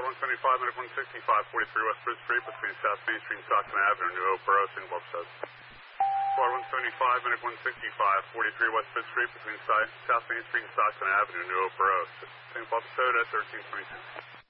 Squad 175, Medic 165, 43 West Bridge Street between South Main Street and Stockton Avenue, New Hope Borough, single episode. Squad 175, Medic 165, 43 West Bridge Street between South Main Street and Stockton Avenue, New Hope Borough, single episode at 1322.